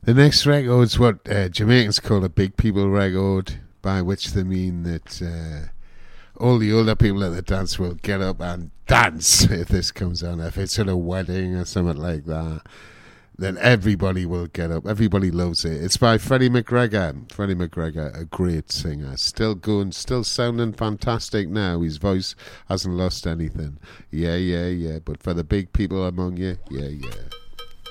The next record's what Jamaicans call a big people record, by which they mean that all the older people at the dance will get up and dance if this comes on. If it's at a wedding or something like that, then everybody will get up. Everybody loves it. It's by Freddie McGregor. Freddie McGregor, a great singer. Still going, still sounding fantastic now. His voice hasn't lost anything. Yeah, yeah, yeah. But for the big people among you, yeah, yeah.